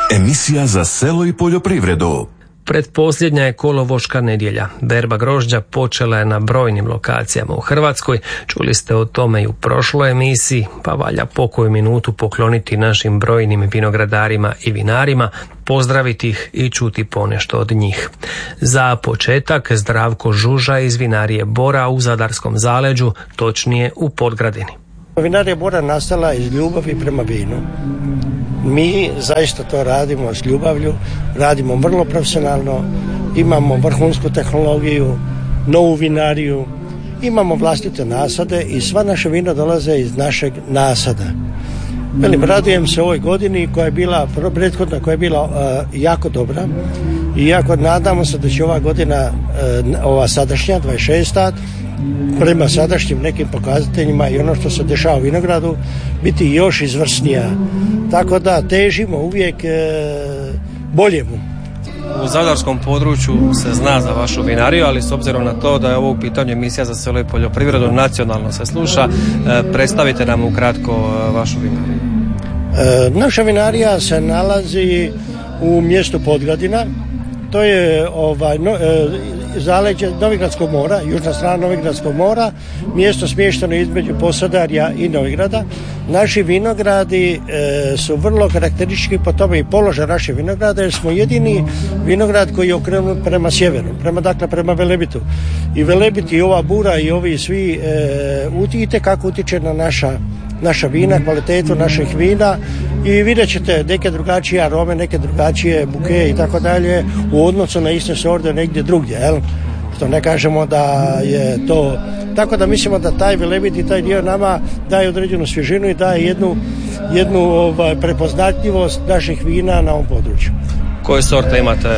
Emisija za selo i poljoprivredu. Pretposljednja je kolovoška nedjelja. Berba grožđa počela je na brojnim lokacijama u Hrvatskoj. Čuli ste o tome i u prošloj emisiji, pa valja pokoju minutu pokloniti našim brojnim vinogradarima i vinarima, pozdraviti ih i čuti ponešto od njih. Za početak Zdravko Žuža iz vinarije Bora u Zadarskom zaleđu, točnije u Podgradini. Vinarija Bora nastala iz ljubavi prema vinu. Mi zaista to radimo s ljubavlju, radimo vrlo profesionalno, imamo vrhunsku tehnologiju, novu vinariju, imamo vlastite nasade i sva naša vina dolaze iz našeg nasada. Radujem se ovoj godini koja je bila prethodna, koja je bila jako dobra i jako nadamo se da će ova godina, ova sadašnja, 26. prema sadašnjim nekim pokazateljima i ono što se dešava u vinogradu biti još izvrsnija. Tako da težimo uvijek boljemu. U zadarskom području se zna za vašu vinariju, ali s obzirom na to da je ovo u pitanju emisija za selo i poljoprivredu, nacionalno se sluša, predstavite nam ukratko vašu vinariju. Naša vinarija se nalazi u mjestu Podgradina. To je zaleđe Novigradskog mora, južna strana Novigradskog mora, mjesto smješteno između Posadarja i Novigrada. Naši vinogradi su vrlo karakteristički po tome i položaj naših vinograda, jer smo jedini vinograd koji je okrenut prema sjeveru, prema Velebitu. I Velebit i ova bura i ovi svi itekako utječe na naša vina, kvalitetu naših vina i vidjet ćete neke drugačije arome, neke drugačije buke i tako dalje u odnosu na iste sorte negdje drugdje, jel? Što ne kažemo da je to, tako da mislimo da taj Velebit i taj dio nama daje određenu svježinu i daje jednu prepoznatljivost naših vina na ovom području. Koje sorte imate?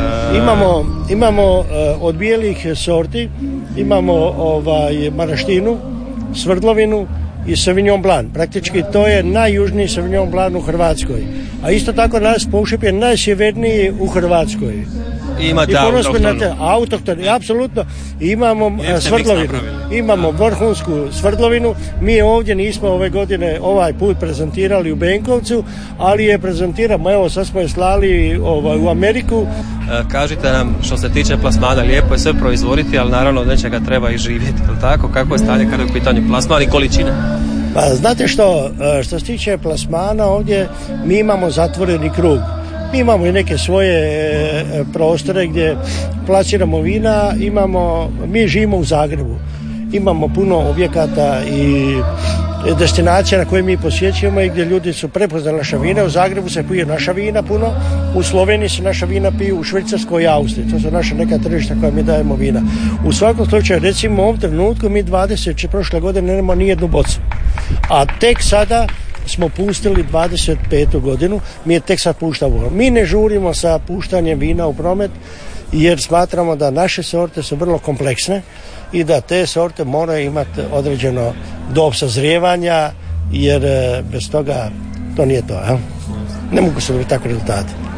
Imamo od bijelih sorti, imamo maraštinu, svrdlovinu i Sauvignon Blanc. Praktički to je najjužniji Sauvignon Blanc u Hrvatskoj. A isto tako naš Poušep je najsjeverniji u Hrvatskoj. Imate autohtonu, apsolutno. Imamo svrdlovinu. Imamo vrhunsku svrdlovinu. Mi ovdje nismo ove godine ovaj put prezentirali u Benkovcu, ali je prezentiramo, evo sad smo je slali u Ameriku. Kažite nam, što se tiče plasmana, lijepo je sve proizvoditi, ali naravno od nečega treba i živjeti, je li tako? Kako je stanje kada je u pitanju plasmana i količine? Pa znate što se tiče plasmana ovdje, mi imamo zatvoreni krug. Mi imamo i neke svoje prostore gdje plasiramo vina, mi živimo u Zagrebu. Imamo puno objekata i destinacija na koje mi posjećujemo i gdje ljudi su prepoznali naša vina. U Zagrebu se pije naša vina puno, u Sloveniji se naša vina piju, u Švicarskoj i Austriji. To su naša neka tržišta koja mi dajemo vina. U svakom slučaju, recimo u ovom trenutku mi prošle godine nemamo nijednu bocu. A tek sada smo pustili 25. godinu, mi je tek sad puštamo. Mi ne žurimo sa puštanjem vina u promet jer smatramo da naše sorte su vrlo kompleksne i da te sorte moraju imati određeno dob sazrijevanja jer bez toga to nije to. Ne mogu se dobiti takvi rezultati.